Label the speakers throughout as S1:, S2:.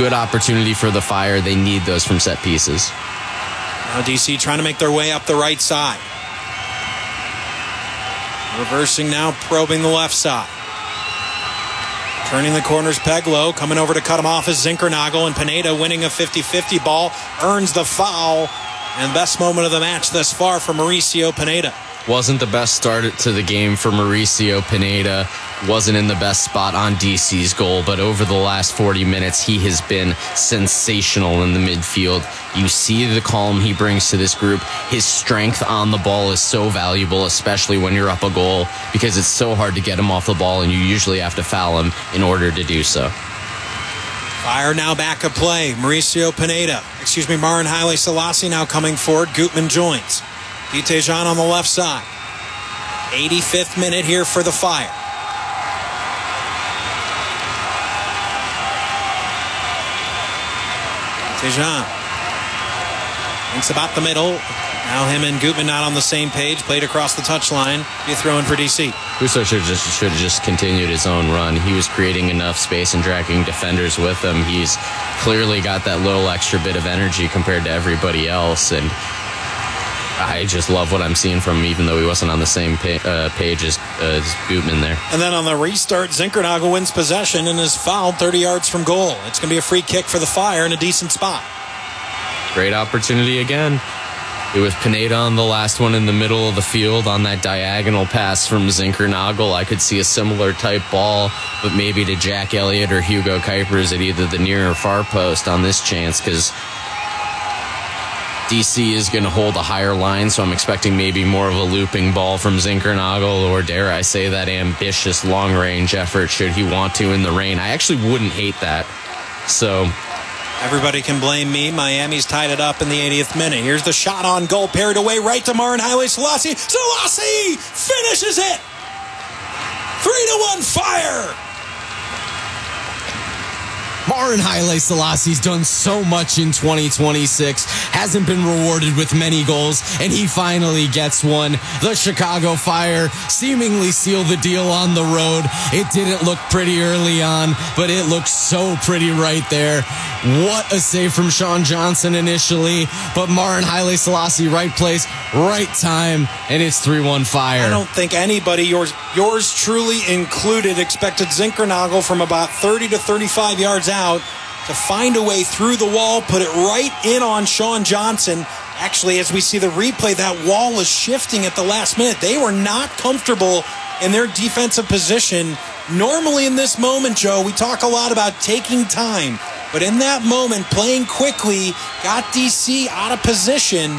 S1: good opportunity for the Fire. They need those from set pieces.
S2: Now DC trying to make their way up the right side. Reversing now, probing the left side. Turning the corners, Peglow. Coming over to cut him off is Zinkernagel, and Pineda winning a 50-50 ball. Earns the foul. And best moment of the match thus far for Mauricio Pineda.
S1: Wasn't the best start to the game for Mauricio Pineda. Wasn't in the best spot on DC's goal, but over the last 40 minutes, he has been sensational in the midfield. You see the calm he brings to this group. His strength on the ball is so valuable, especially when you're up a goal, because it's so hard to get him off the ball, and you usually have to foul him in order to do so.
S2: Fire now back at play. Marin Haile Selassie now coming forward. Gutman joins. Vitejean on the left side. 85th minute here for the Fire. Vitejean thinks about the middle. Now him and Gutman not on the same page. Played across the touchline. Be a throw in for DC.
S1: Husso should have just continued his own run. He was creating enough space and dragging defenders with him. He's clearly got that little extra bit of energy compared to everybody else, and I just love what I'm seeing from him, even though he wasn't on the same page as Gutman there.
S2: And then on the restart, Zinkernagel wins possession and is fouled 30 yards from goal. It's going to be a free kick for the Fire in a decent spot.
S1: Great opportunity again. It was Pineda on the last one in the middle of the field on that diagonal pass from Zinkernagel. I could see a similar type ball, but maybe to Jack Elliott or Hugo Kuipers at either the near or far post on this chance, because DC is going to hold a higher line, so I'm expecting maybe more of a looping ball from Zinkernagel, or dare I say that ambitious long-range effort should he want to in the rain. I actually wouldn't hate that. So
S2: everybody can blame me. Miami's tied it up in the 80th minute. Here's the shot on goal, parried away right to Marin Haile Selassie. Selassie finishes it! 3-1 Fire!
S3: Marin Haile Selassie's done so much in 2026, hasn't been rewarded with many goals, and he finally gets one. The Chicago Fire seemingly seal the deal on the road. It didn't look pretty early on, but it looked so pretty right there. What a save from Sean Johnson initially, but Marin Haile Selassie, right place, right time, and it's 3-1 Fire.
S2: I don't think anybody, yours truly included, expected Zinkernagel from about 30 to 35 yards out to find a way through the wall, put it right in on Sean Johnson. Actually, as we see the replay, that wall is shifting at the last minute. They were not comfortable in their defensive position. Normally in this moment, Joe, we talk a lot about taking time, but in that moment, playing quickly, got DC out of position.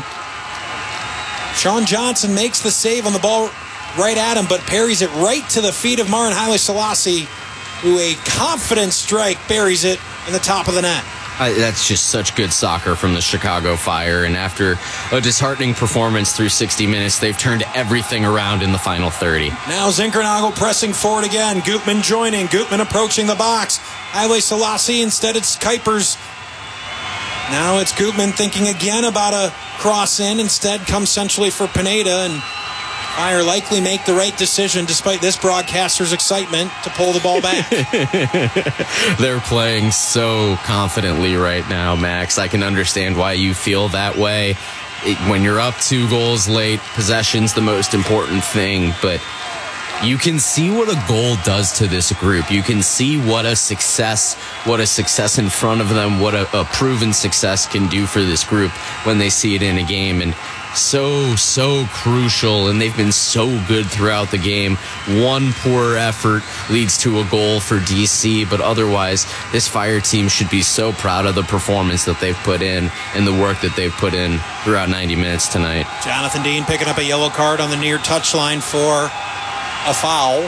S2: Sean Johnson makes the save on the ball right at him, but parries it right to the feet of Marin Haile Selassie, who a confident strike buries it in the top of the net.
S1: That's just such good soccer from the Chicago Fire, and after a disheartening performance through 60 minutes, they've turned everything around in the final 30.
S2: Now Zinkernagel pressing forward again. Gutman joining. Gutman approaching the box. Haile Selassie, instead it's Kuipers. Now it's Gutman thinking again about a cross in. Instead comes centrally for Pineda, and Fire likely make the right decision despite this broadcaster's excitement to pull the ball back.
S1: They're playing so confidently right now, Max. I can understand why you feel that way. When you're up 2 goals late, possession's the most important thing, but you can see what a goal does to this group. You can see what a success in front of them, what a proven success can do for this group when they see it in a game. And so crucial, and they've been so good throughout the game. One poor effort leads to a goal for DC, but otherwise this Fire team should be so proud of the performance that they've put in and the work that they've put in throughout 90 minutes tonight.
S2: Jonathan Dean picking up a yellow card on the near touchline for a foul.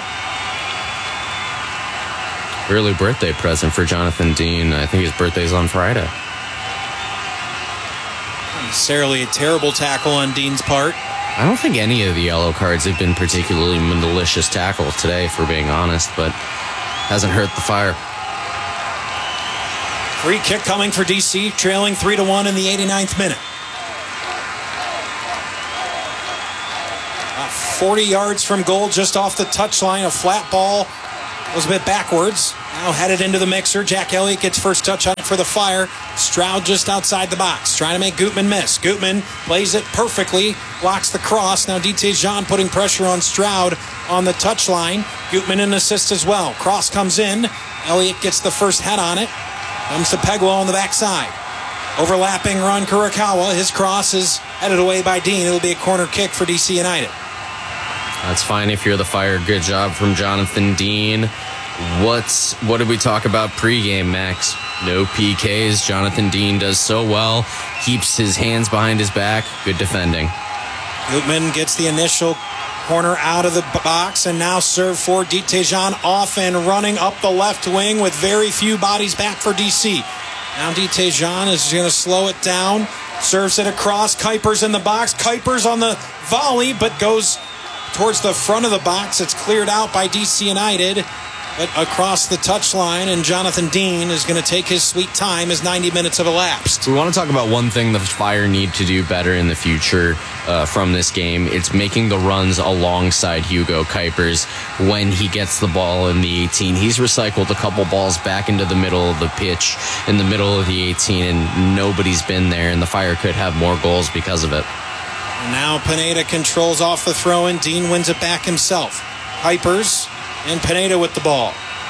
S1: Early birthday present for Jonathan Dean. I think his birthday's on Friday.
S2: Necessarily a terrible tackle on Dean's part.
S1: I don't think any of the yellow cards have been particularly malicious tackles today, for being honest, but hasn't hurt the Fire.
S2: Free kick coming for DC, trailing 3-1 in the 89th minute. 40 yards from goal, just off the touchline. A flat ball was a bit backwards. Now headed into the mixer. Jack Elliott gets first touch on it for the Fire. Stroud just outside the box, trying to make Gutman miss. Gutman plays it perfectly, blocks the cross. Now DT Jean putting pressure on Stroud on the touchline. Gutman an assist as well. Cross comes in. Elliott gets the first head on it. Comes to Pegwell on the backside. Overlapping run Kurikawa. His cross is headed away by Dean. It'll be a corner kick for DC United.
S1: That's fine if you're the Fire. Good job from Jonathan Dean. What did we talk about pregame, Max? No PKs. Jonathan Dean does so well. Keeps his hands behind his back. Good defending.
S2: Gutman gets the initial corner out of the box and now serve for DT Jean off and running up the left wing with very few bodies back for DC. Now DT Jean is going to slow it down. Serves it across. Kuipers in the box. Kuipers on the volley but goes towards the front of the box. It's cleared out by DC United. But across the touchline, and Jonathan Dean is going to take his sweet time as 90 minutes have elapsed.
S1: We want to talk about one thing the Fire need to do better in the future from this game. It's making the runs alongside Hugo Kuipers when he gets the ball in the 18. He's recycled a couple balls back into the middle of the pitch, in the middle of the 18, and nobody's been there, and the Fire could have more goals because of it.
S2: And now Pineda controls off the throw-in. Dean wins it back himself. Kuipers and Pineda with the ball.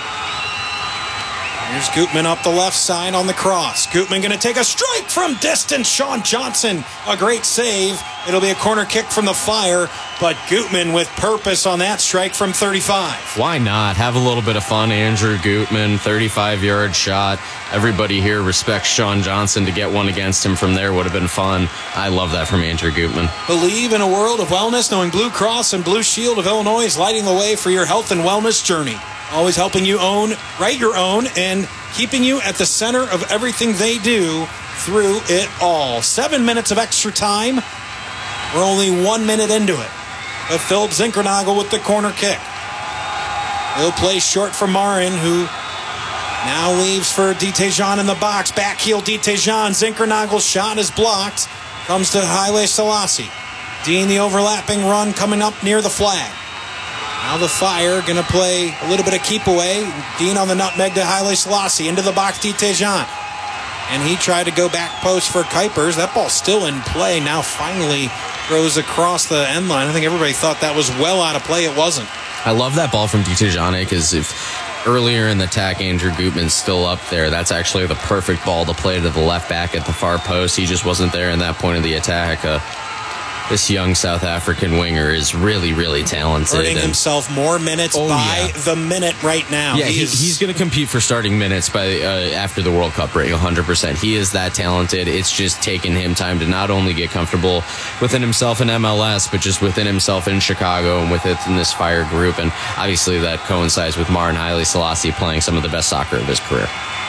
S2: Here's Gutman up the left side on the cross. Gutman going to take a strike from distance. Sean Johnson, a great save. It'll be a corner kick from the Fire, but Gutman with purpose on that strike from 35.
S1: Why not? Have a little bit of fun. Andrew Gutman, 35-yard shot. Everybody here respects Sean Johnson. To get one against him from there would have been fun. I love that from Andrew Gutman.
S2: Believe in a world of wellness, knowing Blue Cross and Blue Shield of Illinois is lighting the way for your health and wellness journey. Always helping you write your own and keeping you at the center of everything they do through it all. 7 minutes of extra time. We're only 1 minute into it. But Philip Zinkernagel with the corner kick. He'll play short for Marin, who now leaves for DT Jean in the box. Back heel DT Jean. Zinkernagel's shot is blocked. Comes to Haile Selassie. Dean the overlapping run coming up near the flag. Now the Fire going to play a little bit of keep away. Dean on the nutmeg to Haile Selassie. Into the box, DT Jean. And he tried to go back post for Kuipers. That ball's still in play. Now finally throws across the end line. I think everybody thought that was well out of play. It wasn't.
S1: I love that ball from DT Jean because if earlier in the attack Andrew Gutman's still up there, that's actually the perfect ball to play to the left back at the far post. He just wasn't there in that point of the attack. This young South African winger is really, really talented.
S2: Earning himself more minutes by the minute right now.
S1: Yeah, he's going to compete for starting minutes by after the World Cup break, 100%. He is that talented. It's just taken him time to not only get comfortable within himself in MLS, but just within himself in Chicago and within this Fire group. And obviously that coincides with Marin Haile Selassie playing some of the best soccer of his career.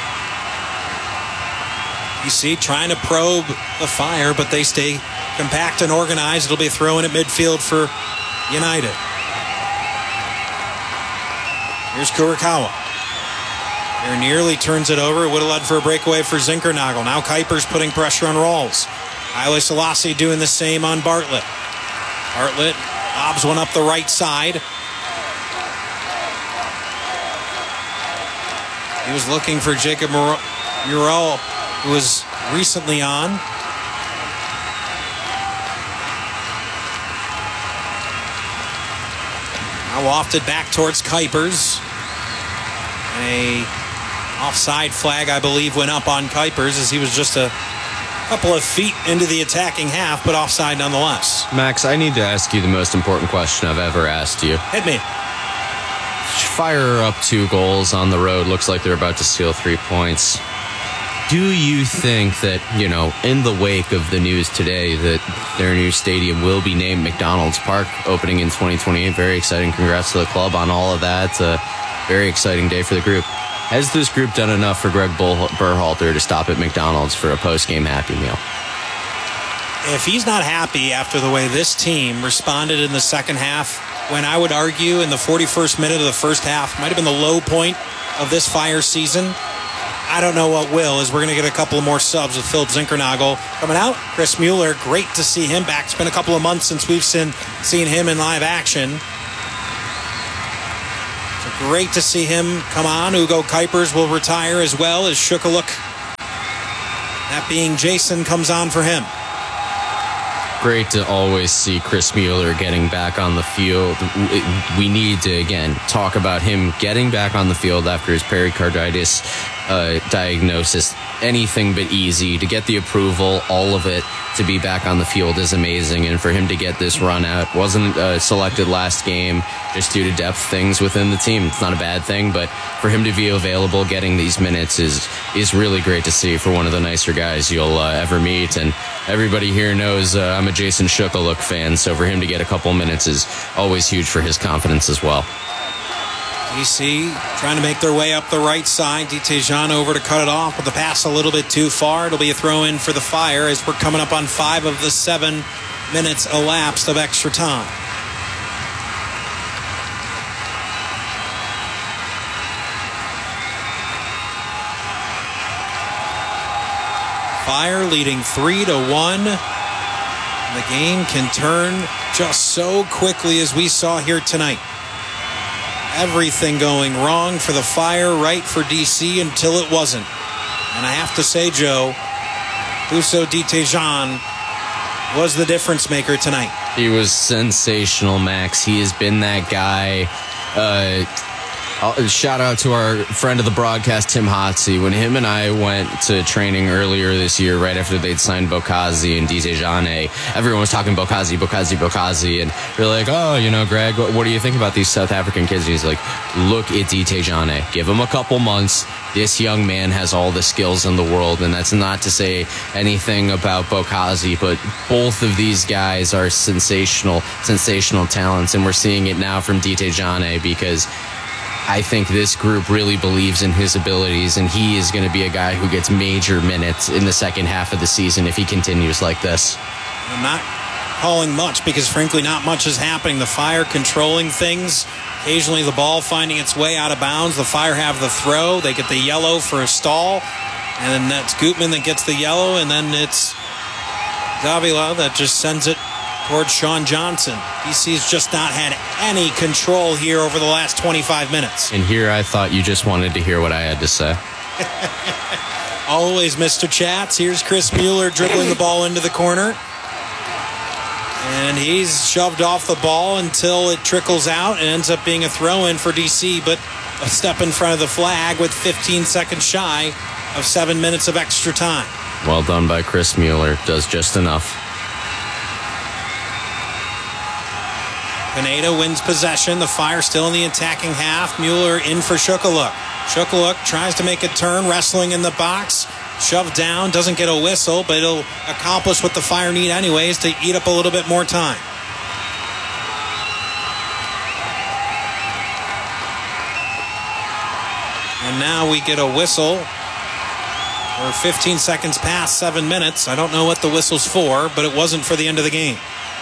S2: You see, trying to probe the Fire, but they stay compact and organized. It'll be a throw in at midfield for United. Here's Kurikawa. Here nearly turns it over. It would have led for a breakaway for Zinkernagel. Now Kuipers putting pressure on Rawls. Haile Selassie doing the same on Bartlett. Bartlett lobs one up the right side. He was looking for Jacob Murrell, who was recently on. Now wafted back towards Kuipers. A offside flag, I believe, went up on Kuipers as he was just a couple of feet into the attacking half, but offside nonetheless.
S1: Max, I need to ask you the most important question I've ever asked you.
S2: Hit me.
S1: Fire up 2 goals on the road. Looks like they're about to steal 3 points. Do you think that, in the wake of the news today that their new stadium will be named McDonald's Park, opening in 2028? Very exciting. Congrats to the club on all of that. Very exciting day for the group. Has this group done enough for Greg Berhalter to stop at McDonald's for a post-game Happy Meal?
S2: If he's not happy after the way this team responded in the second half, when I would argue in the 41st minute of the first half might have been the low point of this Fire season, I don't know what will, as we're going to get a couple of more subs with Philip Zinkernagel coming out. Chris Mueller, great to see him back. It's been a couple of months since we've seen him in live action. So Great to see him come on. Ugo Kuipers will retire as well as Shukaluk. That being Jason comes on for him.
S1: Great to always see Chris Mueller getting back on the field. We need to, again, talk about him getting back on the field after his pericarditis diagnosis. Anything but easy. To get the approval, all of it, to be back on the field is amazing. And for him to get this run out, wasn't selected last game just due to depth things within the team. It's not a bad thing, but for him to be available, getting these minutes is really great to see for one of the nicer guys you'll ever meet. And everybody here knows I'm a Jason Shukaluk fan, so for him to get a couple minutes is always huge for his confidence as well.
S2: DC trying to make their way up the right side. Ditejan over to cut it off, but the pass a little bit too far. It'll be a throw in for the Fire as we're coming up on 5 of the 7 minutes elapsed of extra time. Fire leading 3-1. The game can turn just so quickly as we saw here tonight. Everything going wrong for the Fire, right for DC until it wasn't. And I have to say, Joe, Husso Ditejan was the difference maker tonight.
S1: He was sensational, Max. He has been that guy. Shout out to our friend of the broadcast, Tim Hotze. When him and I went to training earlier this year, right after they'd signed Bokazi and Ditejan, everyone was talking Bokazi. And we're like, oh, Greg, what do you think about these South African kids? And he's like, look at Ditejan. Give him a couple months. This young man has all the skills in the world, and that's not to say anything about Bokazi, but both of these guys are sensational talents, and we're seeing it now from Ditejan because I think this group really believes in his abilities, and he is going to be a guy who gets major minutes in the second half of the season if he continues like this.
S2: I'm not calling much because, frankly, not much is happening. The Fire controlling things. Occasionally the ball finding its way out of bounds. The Fire have the throw. They get the yellow for a stall, and then that's Gutman that gets the yellow, and then it's Davila that just sends it towards Sean Johnson. DC's just not had any control here over the last 25 minutes.
S1: And here I thought you just wanted to hear what I had to say.
S2: Always Mr. Chats. Here's Chris Mueller dribbling the ball into the corner. And he's shoved off the ball until it trickles out and ends up being a throw-in for DC, but a step in front of the flag with 15 seconds shy of 7 minutes of extra time.
S1: Well done by Chris Mueller. Does just enough.
S2: Pineda wins possession. The Fire still in the attacking half. Mueller in for Shukaluk. Shukaluk tries to make a turn, wrestling in the box. Shoved down, doesn't get a whistle, but it'll accomplish what the Fire need anyways to eat up a little bit more time. And now we get a whistle. We're 15 seconds past 7 minutes. I don't know what the whistle's for, but it wasn't for the end of the game.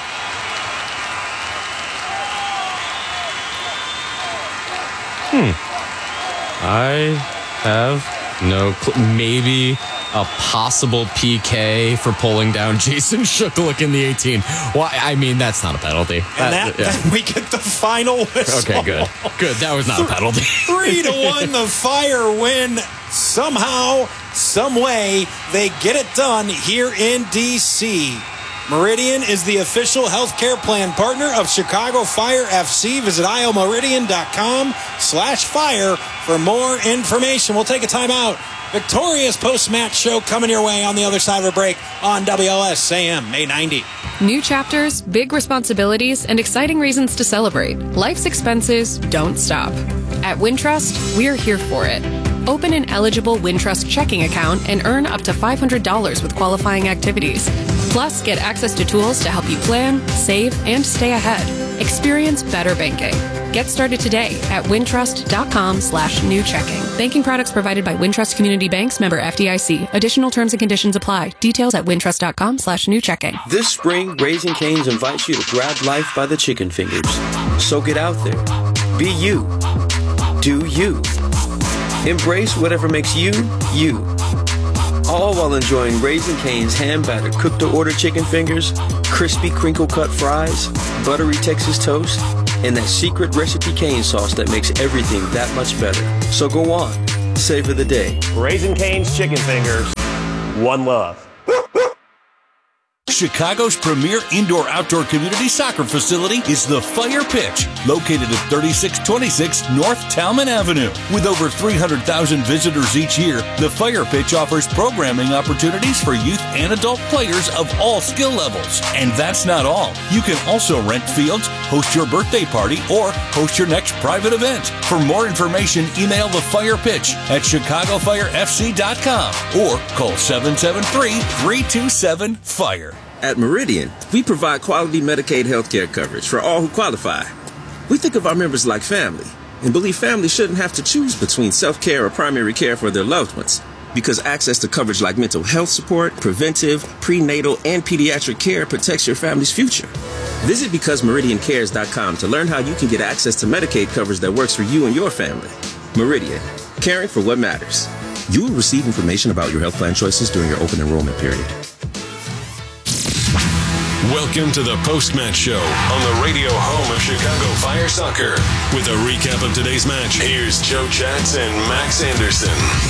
S1: I have no clue. Maybe a possible PK for pulling down Jason Shukaluk in the 18. Well, I mean, that's not a penalty.
S2: And then we get the final whistle.
S1: Okay, good. Good. That was not a penalty.
S2: 3-1, the Fire win. Somehow, some way, they get it done here in D.C. Meridian is the official healthcare plan partner of Chicago Fire FC. Visit iomeridian.com/fire for more information. We'll take a timeout. Victorious post-match show coming your way on the other side of a break on WLS AM May 90.
S4: New chapters, big responsibilities, and exciting reasons to celebrate. Life's expenses don't stop. At Wintrust, we're here for it. Open an eligible Wintrust checking account and earn up to $500 with qualifying activities. Plus, get access to tools to help you plan, save, and stay ahead. Experience better banking. Get started today at wintrust.com/newchecking. Banking products provided by Wintrust Community Banks, member FDIC. Additional terms and conditions apply. Details at wintrust.com/newchecking.
S5: This spring, Raising Cane's invites you to grab life by the chicken fingers. So get out there. Be you. Do you. Embrace whatever makes you, you. All while enjoying Raising Cane's hand-battered cooked-to-order chicken fingers, crispy crinkle-cut fries, buttery Texas toast, and that secret recipe cane sauce that makes everything that much better. So go on, savor the day.
S6: Raising Cane's Chicken Fingers. One love.
S7: Chicago's premier indoor-outdoor community soccer facility is the Fire Pitch, located at 3626 North Talman Avenue. With over 300,000 visitors each year, the Fire Pitch offers programming opportunities for youth and adult players of all skill levels. And that's not all. You can also rent fields, host your birthday party, or host your next private event. For more information, email the Fire Pitch at chicagofirefc.com or call 773-327-FIRE.
S8: At Meridian, we provide quality Medicaid healthcare coverage for all who qualify. We think of our members like family and believe families shouldn't have to choose between self-care or primary care for their loved ones, because access to coverage like mental health support, preventive, prenatal, and pediatric care protects your family's future. Visit BecauseMeridianCares.com to learn how you can get access to Medicaid coverage that works for you and your family. Meridian, caring for what matters. You will receive information about your health plan choices during your open enrollment period.
S9: Welcome to the Post-Match Show on the radio home of Chicago Fire Soccer. With a recap of today's match, here's Joe Chatz and Max Anderson.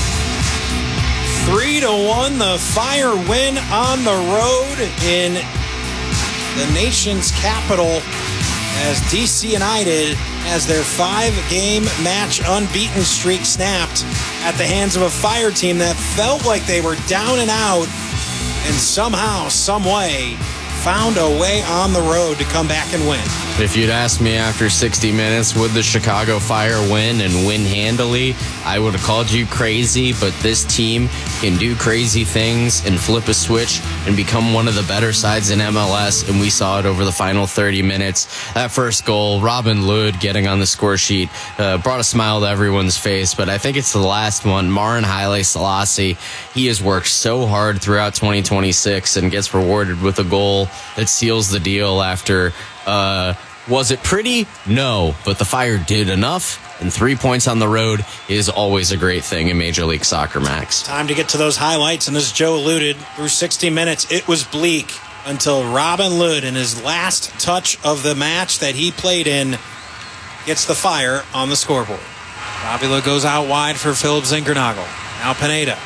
S2: 3-1, the Fire win on the road in the nation's capital as DC United has their 5-game match unbeaten streak snapped at the hands of a Fire team that felt like they were down and out and somehow, some way, found a way on the road to come back and win.
S1: If you'd asked me after 60 minutes, would the Chicago Fire win and win handily, I would have called you crazy, but this team can do crazy things and flip a switch and become one of the better sides in MLS, and we saw it over the final 30 minutes. That first goal, Robin Lod getting on the score sheet, brought a smile to everyone's face, but I think it's the last one. Marin Haile Selassie, he has worked so hard throughout 2026 and gets rewarded with a goal that seals the deal after... was it pretty? No, but the Fire did enough, and 3 points on the road is always a great thing in Major League Soccer, Max.
S2: Time to get to those highlights, and as Joe alluded, through 60 minutes, it was bleak until Robin Lod, in his last touch of the match that he played in, gets the Fire on the scoreboard. Robbie Lod goes out wide for Philip Zinkernagel. Now Pineda.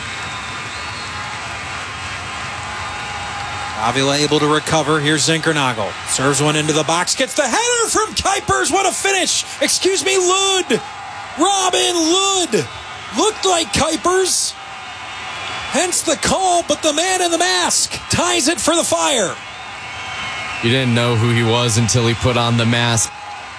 S2: Avila able to recover. Here's Zinkernagel. Serves one into the box. Gets the header from Kuipers. What a finish. Excuse me, Lod. Robin Lod. Looked like Kuipers. Hence the call, but the man in the mask ties it for the Fire.
S3: You didn't know who he was until he put on the mask.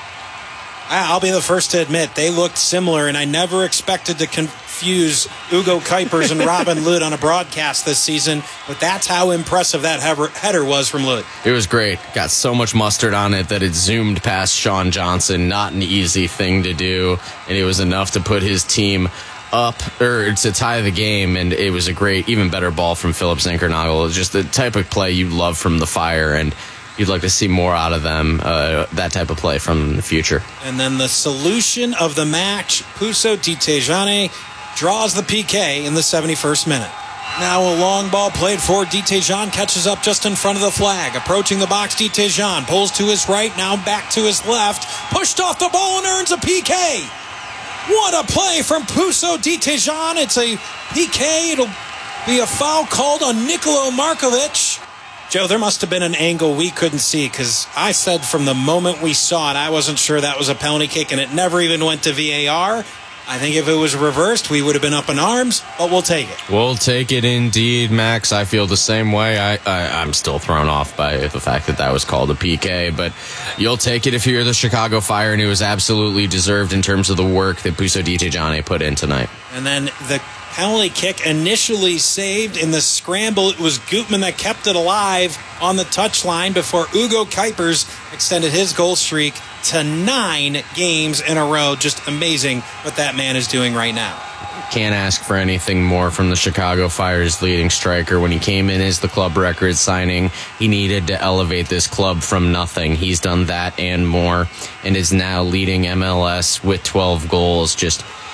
S2: I'll be the first to admit, they looked similar, and I never expected to confuse Ugo Kuipers and Robin Lod on a broadcast this season, but that's how impressive that header was from Lod.
S1: It was great. Got so much mustard on it that it zoomed past Sean Johnson. Not an easy thing to do, and it was enough to put his team up, or to tie the game, and it was a great, even better ball from Philip Zinkernagel. Just the type of play you love from the Fire, and you'd like to see more out of them, that type of play from them in the future.
S2: And then the solution of the match, Puso Ditejane draws the PK in the 71st minute. Now a long ball played for Ditejan, catches up just in front of the flag. Approaching the box, Ditejan pulls to his right, now back to his left. Pushed off the ball and earns a PK. What a play from Puso Ditejan. It's a PK. It'll be a foul called on Nikola Markovic. Joe, there must have been an angle we couldn't see, because I said from the moment we saw it, I wasn't sure that was a penalty kick, and it never even went to VAR. I think if it was reversed, we would have been up in arms, but we'll take it.
S1: We'll take it indeed, Max. I feel the same way. I'm still thrown off by the fact that that was called a PK, but you'll take it if you're the Chicago Fire, and it was absolutely deserved in terms of the work that Puso Ditejane put in tonight.
S2: And then the penalty kick initially saved in the scramble. It was Gutman that kept it alive on the touchline before Ugo Kuipers extended his goal streak to 9 games in a row. Just amazing what that man is doing right now.
S1: Can't ask for anything more from the Chicago Fire's leading striker. When he came in as the club record signing, he needed to elevate this club from nothing. He's done that and more, and is now leading MLS with 12 goals. Just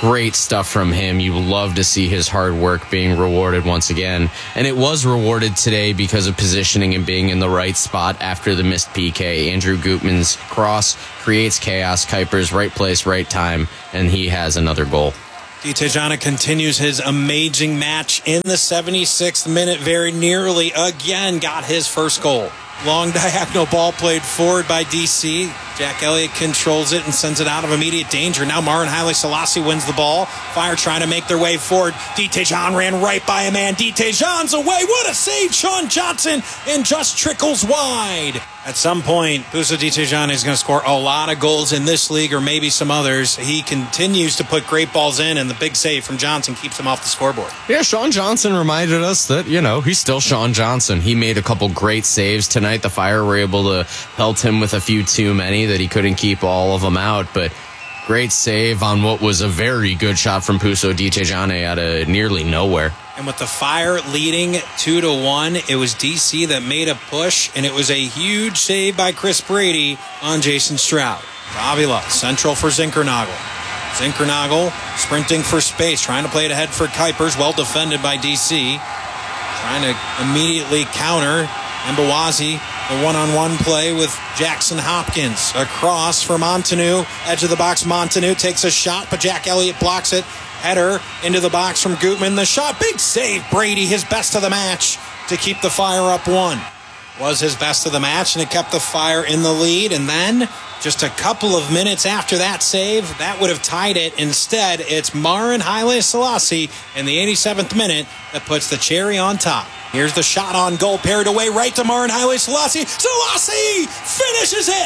S1: Great stuff from him. You love to see his hard work being rewarded once again. And it was rewarded today because of positioning and being in the right spot after the missed PK. Andrew Gutman's cross creates chaos. Kuiper's right place, right time, and he has another goal.
S2: Tejana continues his amazing match in the 76th minute. Very nearly again got his first goal. Long diagonal ball played forward by DC. Jack Elliott controls it and sends it out of immediate danger. Now Marin Haile Selassie wins the ball. Fire trying to make their way forward. Detejan ran right by a man. Detejan's away. What a save. Sean Johnson, and just trickles wide. At some point, Pouso Detejan is going to score a lot of goals in this league or maybe some others. He continues to put great balls in, and the big save from Johnson keeps him off the scoreboard.
S1: Yeah, Sean Johnson reminded us that, he's still Sean Johnson. He made a couple great saves tonight. The Fire were able to pelt him with a few too many that he couldn't keep all of them out, but great save on what was a very good shot from Pouso Detejan out of nearly nowhere.
S2: And with the Fire leading 2-1, it was DC that made a push, and it was a huge save by Chris Brady on Jason Stroud. Avila, central for Zinkernagel. Zinkernagel sprinting for space, trying to play it ahead for Kuipers, well defended by DC. Trying to immediately counter Mbawazi, the one-on-one play with Jackson Hopkins. Across for Montanu, edge of the box, Montanu takes a shot, but Jack Elliott blocks it. Header into the box from Gutman. The shot, big save. Brady, his best of the match to keep the Fire up 1. Was his best of the match, and it kept the Fire in the lead. And then, just a couple of minutes after that save, that would have tied it. Instead, it's Marin Haile Selassie in the 87th minute that puts the cherry on top. Here's the shot on goal, parried away right to Marin Haile Selassie. Selassie finishes it!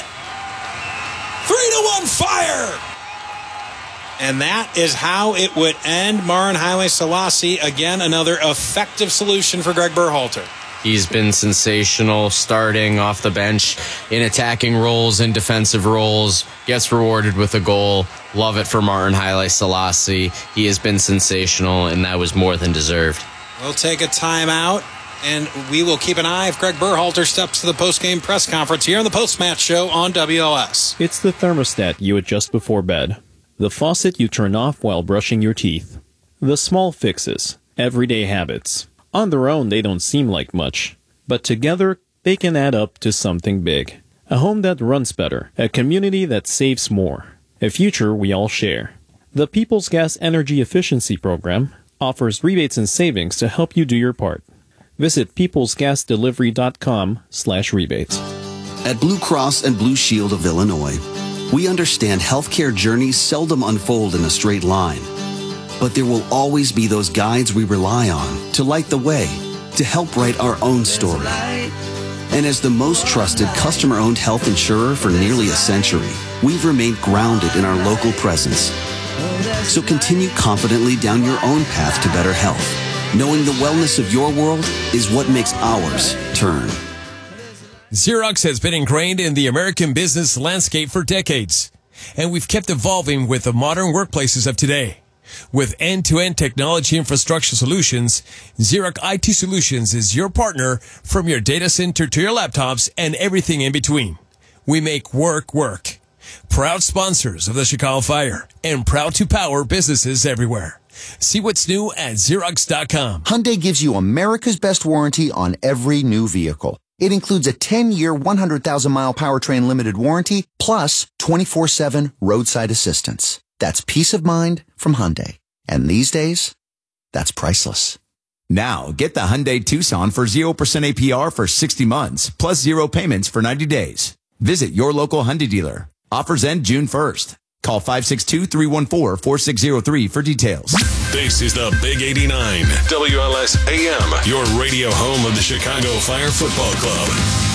S2: 3-1 Fire! And that is how it would end. Marin Haile Selassie, again, another effective solution for Greg Berhalter.
S1: He's been sensational starting off the bench in attacking roles and defensive roles. Gets rewarded with a goal. Love it for Marin Haile Selassie. He has been sensational, and that was more than deserved.
S2: We'll take a timeout, and we will keep an eye if Greg Berhalter steps to the post-game press conference here on the Post-Match Show on WLS.
S10: It's the thermostat you adjust before bed. The faucet you turn off while brushing your teeth. The small fixes, everyday habits. On their own, they don't seem like much, but together, they can add up to something big. A home that runs better, a community that saves more, a future we all share. The People's Gas Energy Efficiency Program offers rebates and savings to help you do your part. Visit peoplesgasdelivery.com/rebates.
S11: At Blue Cross and Blue Shield of Illinois, we understand healthcare journeys seldom unfold in a straight line. But there will always be those guides we rely on to light the way, to help write our own story. And as the most trusted customer-owned health insurer for nearly a century, we've remained grounded in our local presence. So continue confidently down your own path to better health, knowing the wellness of your world is what makes ours turn.
S12: Xerox has been ingrained in the American business landscape for decades, and we've kept evolving with the modern workplaces of today. With end-to-end technology infrastructure solutions, Xerox IT Solutions is your partner from your data center to your laptops and everything in between. We make work work. Proud sponsors of the Chicago Fire and proud to power businesses everywhere. See what's new at Xerox.com.
S13: Hyundai gives you America's best warranty on every new vehicle. It includes a 10-year, 100,000-mile powertrain limited warranty, plus 24/7 roadside assistance. That's peace of mind from Hyundai. And these days, that's priceless.
S14: Now, get the Hyundai Tucson for 0% APR for 60 months, plus 0 payments for 90 days. Visit your local Hyundai dealer. Offers end June 1st. Call 562-314-4603 for details.
S9: This is the Big 89, WLS AM, your radio home of the Chicago Fire Football Club.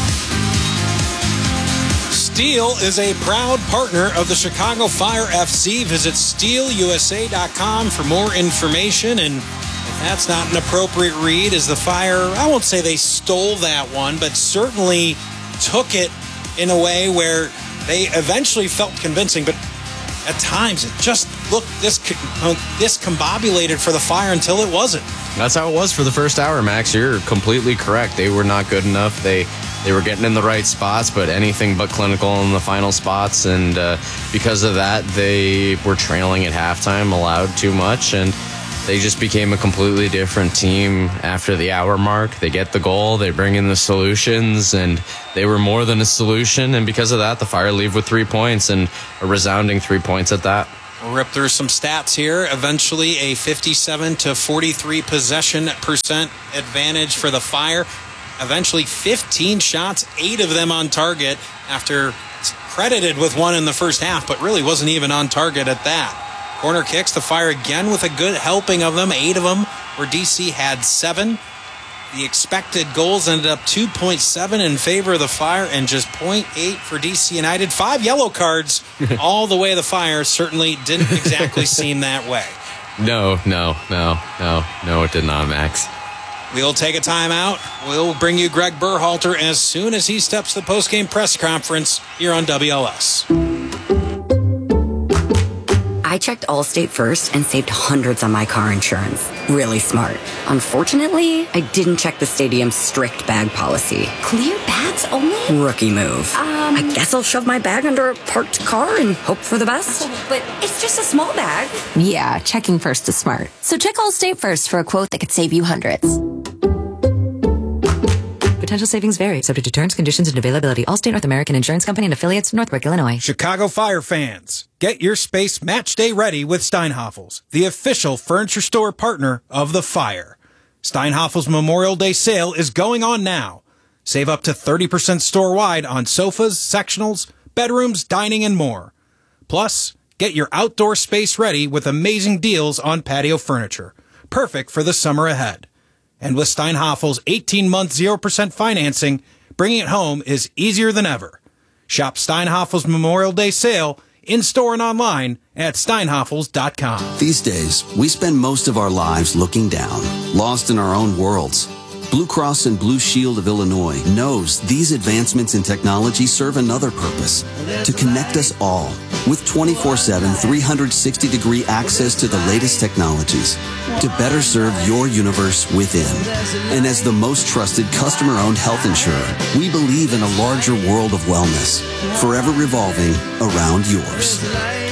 S2: Steel is a proud partner of the Chicago Fire FC. Visit steelusa.com for more information. And if that's not an appropriate read, as the Fire, I won't say they stole that one, but certainly took it in a way where they eventually felt convincing, but at times it just looked discombobulated for the Fire until it wasn't.
S1: That's how it was for the first hour, Max. You're completely correct. They were not good enough. They were getting in the right spots, but anything but clinical in the final spots. And because of that, they were trailing at halftime, allowed too much, and they just became a completely different team after the hour mark. They get the goal, they bring in the solutions, and they were more than a solution. And because of that, the Fire leave with 3 points, and a resounding 3 points at that.
S2: We'll rip through some stats here. Eventually, a 57-43 possession percent advantage for the Fire. Eventually, 15 shots, 8 of them on target, after credited with 1 in the first half, but really wasn't even on target at that. Corner kicks, the Fire again with a good helping of them, 8 of them, where DC had 7. The expected goals ended up 2.7 in favor of the Fire and just 0.8 for DC United. 5 yellow cards all the way. The Fire certainly didn't exactly seem that way.
S1: No, it did not, Max.
S2: We'll take a timeout. We'll bring you Greg Berhalter as soon as he steps to the postgame press conference here on WLS.
S15: I checked Allstate first and saved hundreds on my car insurance. Really smart. Unfortunately, I didn't check the stadium's strict bag policy.
S16: Clear bags only?
S15: Rookie move. I guess I'll shove my bag under a parked car and hope for the best.
S16: But it's just a small bag. Yeah, checking first is smart. So check Allstate first for a quote that could save you hundreds.
S17: Potential savings vary, subject to terms, conditions, and availability. Allstate North American Insurance Company and affiliates, Northbrook, Illinois.
S2: Chicago Fire fans, get your space match day ready with Steinhafels, the official furniture store partner of the Fire. Steinhafels Memorial Day sale is going on now. Save up to 30% store-wide on sofas, sectionals, bedrooms, dining, and more. Plus, get your outdoor space ready with amazing deals on patio furniture. Perfect for the summer ahead. And with Steinhafels' 18-month 0% financing, bringing it home is easier than ever. Shop Steinhafels Memorial Day sale in-store and online at steinhafels.com.
S11: These days, we spend most of our lives looking down, lost in our own worlds. Blue Cross and Blue Shield of Illinois knows these advancements in technology serve another purpose, to connect us all with 24/7, 360-degree access to the latest technologies to better serve your universe within. And as the most trusted customer-owned health insurer, we believe in a larger world of wellness, forever revolving around yours.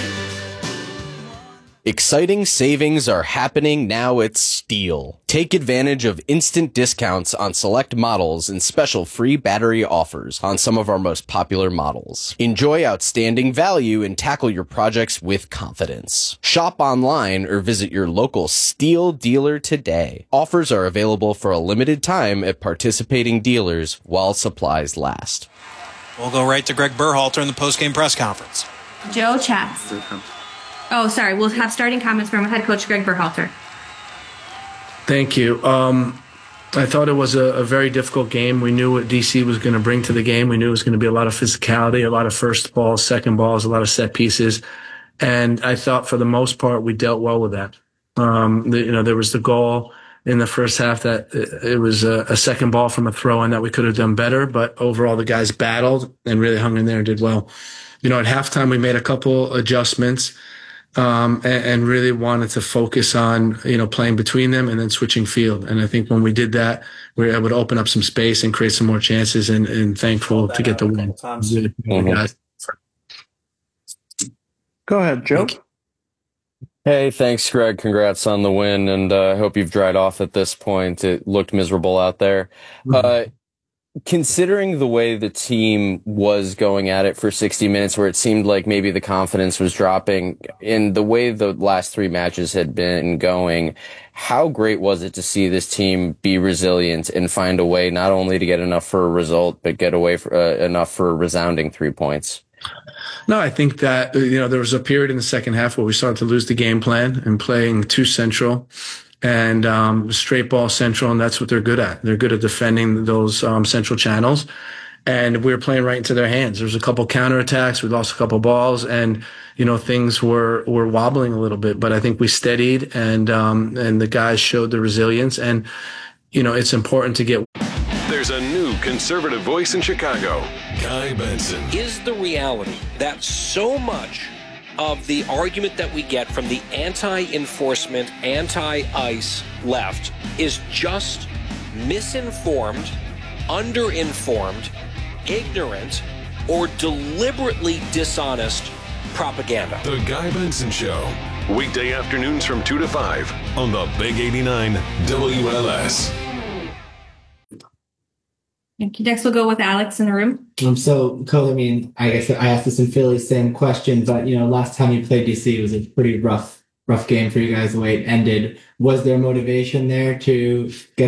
S1: Exciting savings are happening now at Steel. Take advantage of instant discounts on select models and special free battery offers on some of our most popular models. Enjoy outstanding value and tackle your projects with confidence. Shop online or visit your local Steel dealer today. Offers are available for a limited time at participating dealers while supplies last.
S2: We'll go right to Greg Berhalter in the postgame press conference.
S18: Joe Chats. Oh, sorry. We'll have starting comments from head coach Greg Berhalter.
S19: Thank you. I thought it was a very difficult game. We knew what DC was going to bring to the game. We knew it was going to be a lot of physicality, a lot of first balls, second balls, a lot of set pieces. And I thought for the most part, we dealt well with that. There was the goal in the first half that it was a second ball from a throw-in that we could have done better. But overall, the guys battled and really hung in there and did well. At halftime, we made a couple adjustments. And really wanted to focus on, playing between them and then switching field. And I think when we did that, we were able to open up some space and create some more chances and thankful to get the win.
S20: Go ahead, Joe.
S1: Hey, thanks, Greg. Congrats on the win. And I hope you've dried off at this point. It looked miserable out there. Considering the way the team was going at it for 60 minutes, where it seemed like maybe the confidence was dropping, in the way the last 3 matches had been going, how great was it to see this team be resilient and find a way not only to get enough for a result, but get away for, enough for a resounding 3 points?
S19: No, I think that, there was a period in the second half where we started to lose the game plan and playing too central. And straight ball central, and that's what they're good at. They're good at defending those central channels, and we were playing right into their hands. There was a couple counterattacks. We lost a couple balls, and things were wobbling a little bit. But I think we steadied, and the guys showed the resilience. And it's important to get.
S9: There's a new conservative voice in Chicago, Guy Benson.
S21: Is the reality that so much of the argument that we get from the anti-enforcement, anti-ICE left is just misinformed, underinformed, ignorant, or deliberately dishonest propaganda.
S9: The Guy Benson Show. Weekday afternoons from 2 to 5 on the Big 89 WLS.
S18: Next we'll go with Alex in the room.
S22: So, Cole, I mean, I guess I asked this in Philly, same question, but, last time you played DC, it was a pretty rough game for you guys the way it ended. Was there motivation there to get